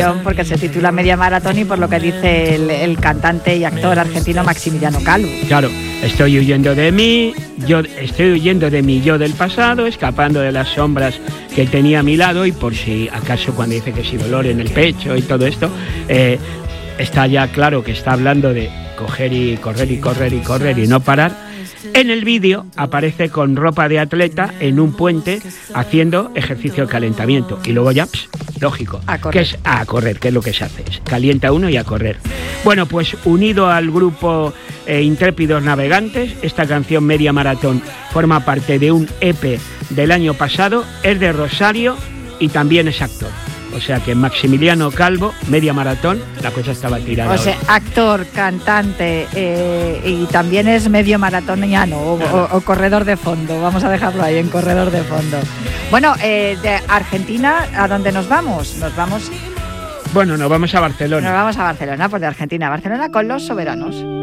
porque se titula Media Maratón y por lo que dice el cantante y actor argentino Maximiliano Calvo. Claro, estoy huyendo de mí, yo del pasado, escapando de las sombras que tenía a mi lado, y por si acaso cuando dice que si dolor en el pecho y todo esto, está ya claro que está hablando de coger y correr y correr y correr y no parar. En el vídeo aparece con ropa de atleta en un puente haciendo ejercicio de calentamiento y luego ya, lógico, que es a correr, que es lo que se hace, calienta uno y a correr. Bueno, pues unido al grupo Intrépidos Navegantes, esta canción Media Maratón forma parte de un EP del año pasado, es de Rosario y también es actor. O sea que Maximiliano Calvo, Media Maratón, la cosa estaba tirada. O sea, actor, cantante y también es medio maratoniano o corredor de fondo. Vamos a dejarlo ahí en corredor de fondo. Bueno, de Argentina, ¿a dónde nos vamos? Bueno, nos vamos a Barcelona. Nos vamos a Barcelona, pues de Argentina a Barcelona con Los Soberanos.